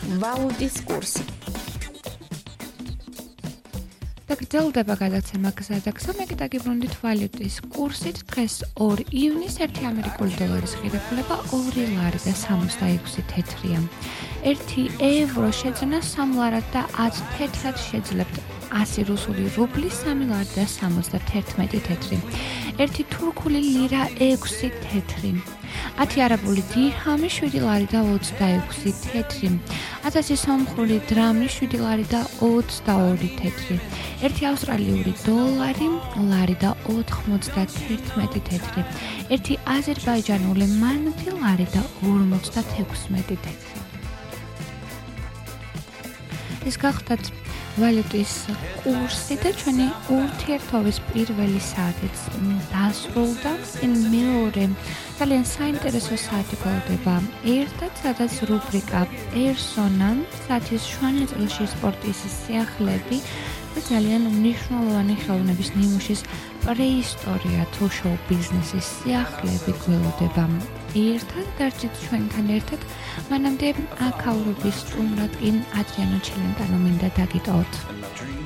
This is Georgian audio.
ვალუტის კურსი. გრძელდება გადაცემა გზადაგზა, მე კიდე გიბრუნდით ვალუტის კურსით. დღეს 2 ივნისს 1 ამერიკული დოლარის ღირებულება 2 ლარი და 66 თეთრია. 1 ევრო შეძენა 3 ლარად და 10 თეთრად შეძლებთ. 100 რუსული რუბლი 3 ლარი და 71 თეთრი. 1 თურქული ლირა 6 თეთრი. 10 არაბული დირჰამი 7 ლარი და 26 თეთრი. 1000 სომხური დრამი 7 ლარი და 22 თეთრი. 1 ავსტრალიური დოლარი ლარი და 91 თეთრი. 1 აზერბაიჯანული მანათი ლარი და 56 თეთრი. ეს გახდათ ვალუტის კურსი და ჩვენი ურთიერთობის პირველი საათიც დასრულდა. მეორე ძალიან საინტერესო საათი გველდება ერთად, სადაც რუბრიკა პერსონა, საათის შუა ნაწილში სპორტის სიახლეები და ძალიან მნიშვნელოვანი ხელოვნების ნიმუშის პრეისტორია თუ შოუ ბიზნესის სიახლეები გველდება ერთად. დარჩით ჩვენთან ერთად, მანამდე აქაურობის სტუმრად კი ადრიანო ჩელენტანო მინდა დაგიტოვოთ.